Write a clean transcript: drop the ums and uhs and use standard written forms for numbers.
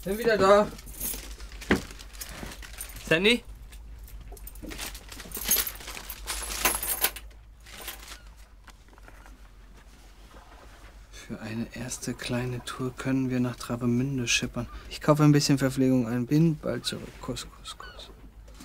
Bin wieder da. Sandy? Für eine erste kleine Tour können wir nach Travemünde schippern. Ich kaufe ein bisschen Verpflegung ein, bin bald zurück. Kuss, Kuss, Kuss.